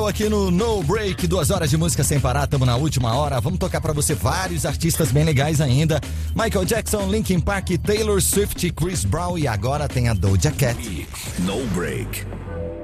Show aqui no No Break, 2 horas de música sem parar, estamos na última hora. Vamos tocar pra você vários artistas bem legais ainda. Michael Jackson, Linkin Park, Taylor Swift, Chris Brown e agora tem a Doja Cat. No Break.